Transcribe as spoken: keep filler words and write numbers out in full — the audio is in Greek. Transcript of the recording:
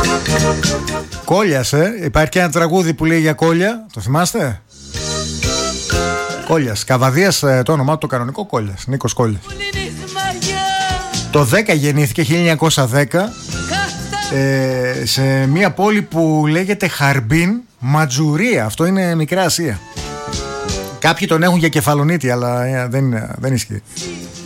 Κόλιας, ε. Υπάρχει και ένα τραγούδι που λέει για Κόλια. Το θυμάστε? Κόλιας. Καβαδίας, το όνομά του το κανονικό, Κόλιας. Νίκος Κόλιας. Το δέκα γεννήθηκε, χίλια εννιακόσια δέκα, ε, σε μια πόλη που λέγεται Χαρμπίν, Ματζουρία. Αυτό είναι Μικρά Ασία. Κάποιοι τον έχουν για Κεφαλονίτη, αλλά ε, δεν, δεν ισχύει.